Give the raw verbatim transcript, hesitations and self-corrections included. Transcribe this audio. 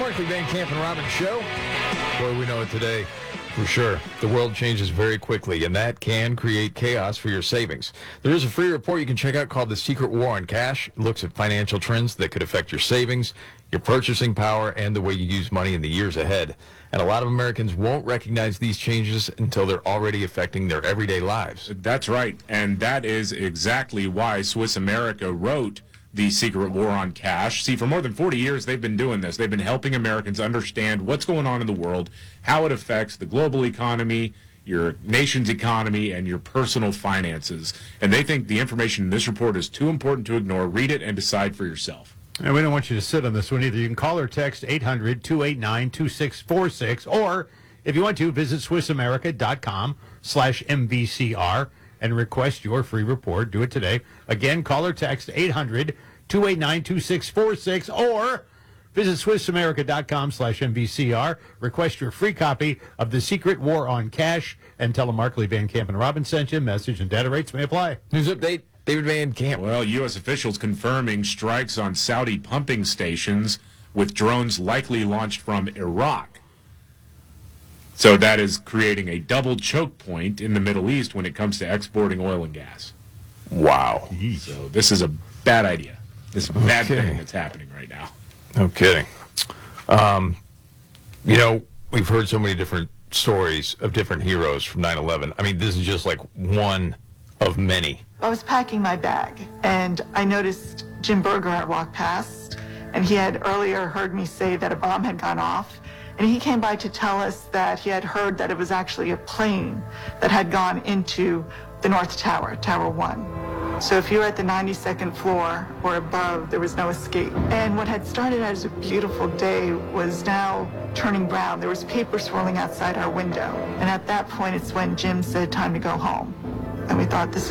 Markley, Van Camp, and Robbins Show. Boy, we know it today. For sure. The world changes very quickly, and that can create chaos for your savings. There is a free report you can check out called The Secret War on Cash. It looks at financial trends that could affect your savings, your purchasing power, and the way you use money in the years ahead. And a lot of Americans won't recognize these changes until they're already affecting their everyday lives. That's right, and that is exactly why Swiss America wrote The Secret War on Cash. See, for more than forty years, they've been doing this. They've been helping Americans understand what's going on in the world, how it affects the global economy, your nation's economy, and your personal finances. And they think the information in this report is too important to ignore. Read it and decide for yourself. And we don't want you to sit on this one either. You can call or text eight hundred, two eight nine, two six four six, or if you want to, visit swissamerica.com slash MVCR and request your free report. Do it today. Again, call or text eight hundred, two eight nine, two six four six, or visit swissamerica.com slash MVCR. Request your free copy of The Secret War on Cash, and tell them Markley, Van Camp, and Robbins sent you. Message and data rates may apply. News update, David Van Camp. Well, U S officials confirming strikes on Saudi pumping stations with drones likely launched from Iraq. So that is creating a double choke point in the Middle East when it comes to exporting oil and gas. Wow. So this is a bad idea. This is a bad Okay. thing that's happening right now. No kidding. Um, you know, we've heard so many different stories of different heroes from nine eleven. I mean, this is just like one of many. I was packing my bag, and I noticed Jim Berger had walked past, and he had earlier heard me say that a bomb had gone off, and he came by to tell us that he had heard that it was actually a plane that had gone into the North Tower, Tower One. So if you were at the ninety-second floor or above, there was no escape. And what had started as a beautiful day was now turning brown. There was paper swirling outside our window. And at that point, it's when Jim said, time to go home. And we thought, this